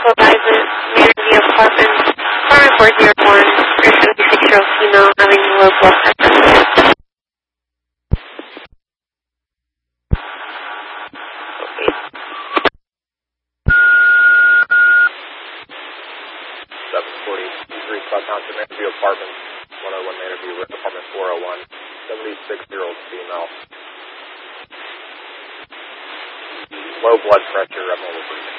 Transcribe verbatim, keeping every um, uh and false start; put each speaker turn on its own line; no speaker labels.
medical advisor, Manorview Apartments, apartment four zero one, your seventy-six-year-old female having low blood pressure.
seven forty-three South Township, Manorview Apartments, one oh one Manorview, apartment four oh one, seventy-six-year-old female. Low blood pressure, abnormal breathing.